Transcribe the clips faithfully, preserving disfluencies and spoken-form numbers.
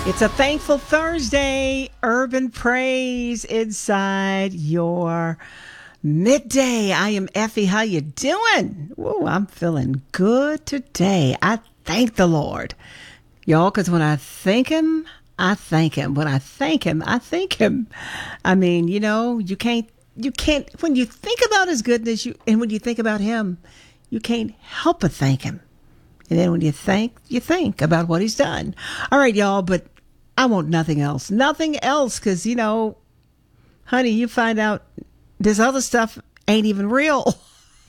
It's a thankful Thursday, urban praise inside your midday. I am Effie. How you doing? Whoa, I'm feeling good today. I thank the Lord, y'all, because when I thank him, I thank him. When I thank him, I thank him. I mean, you know, you can't, you can't, when you think about his goodness, you, and when you think about him, you can't help but thank him. And then when you think, you think about what he's done. All right, y'all, but I want nothing else. Nothing else, because, you know, honey, you find out this other stuff ain't even real.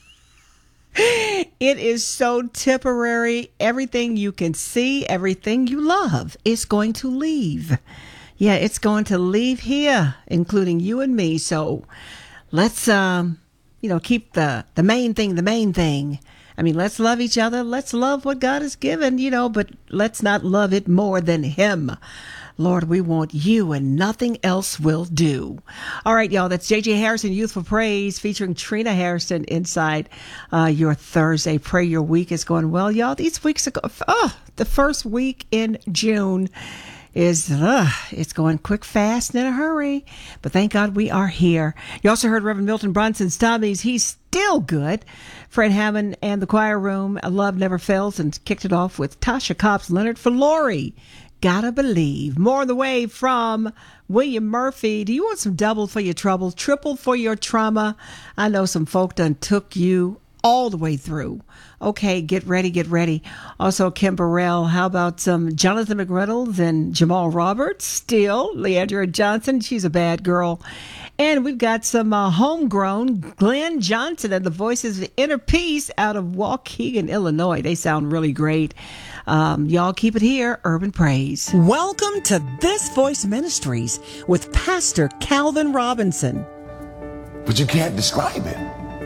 It is so temporary. Everything you can see, everything you love is going to leave. Yeah, it's going to leave here, including you and me. So let's, um, you know, keep the, the main thing, the main thing. I mean, let's love each other. Let's love what God has given, you know, but let's not love it more than him. Lord, we want you and nothing else will do. All right, y'all, that's J J Harrison, Youthful Praise, featuring Trina Harrison inside uh, your Thursday. Pray your week is going well, y'all. These weeks are, go- oh, the first week in June is, uh, it's going quick, fast, and in a hurry. But thank God we are here. You also heard Reverend Milton Brunson's Tommy's He's Still Good. Fred Hammond and the Choir Room, Love Never Fails, and kicked it off with Tasha Cobb's Leonard for Lori. Gotta Believe. More on the way from William Murphy. Do you want some double for your trouble, triple for your trauma? I know some folk done took you all the way through. Okay, get ready, get ready. Also, Kim Burrell. How about some Jonathan McReynolds and Jamal Roberts? Still, Leandra Johnson. She's a bad girl. And we've got some uh, homegrown Glenn Johnson and the Voices of Inner Peace out of Waukegan, Illinois. They sound really great. Um, y'all keep it here, Urban Praise. Welcome to This Voice Ministries with Pastor Calvin Robinson. But you can't describe it.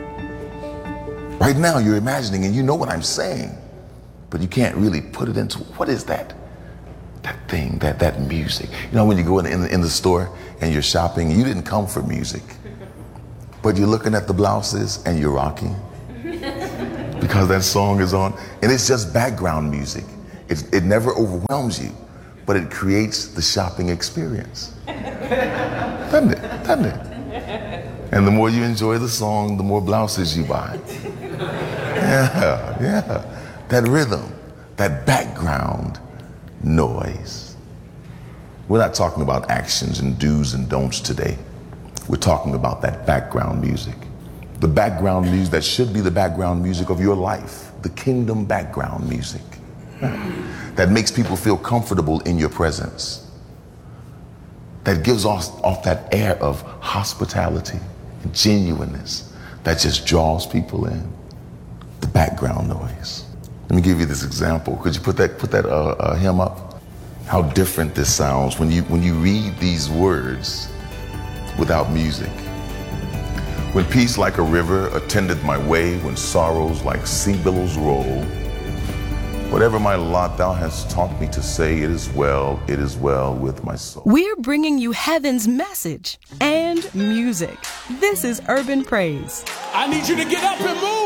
Right now you're imagining and you know what I'm saying, but you can't really put it into, what is that? That thing, that that music. You know, when you go in, in, in the store and you're shopping, you didn't come for music, but you're looking at the blouses and you're rocking because that song is on, and it's just background music. It, it never overwhelms you, but it creates the shopping experience. Doesn't it? Doesn't it? And the more you enjoy the song, the more blouses you buy. Yeah, yeah. That rhythm, that background noise. We're not talking about actions and do's and don'ts today. We're talking about that background music. The background music that should be the background music of your life. The kingdom background music. That makes people feel comfortable in your presence. That gives off, off that air of hospitality and genuineness that just draws people in. The background noise. Let me give you this example. Could you put that put that uh, uh, hymn up? How different this sounds when you when you read these words without music. When peace like a river attendeth my way, when sorrows like sea billows roll, whatever my lot thou hast taught me to say, it is well, it is well with my soul. We're bringing you heaven's message and music. This is Urban Praise. I need you to get up and move.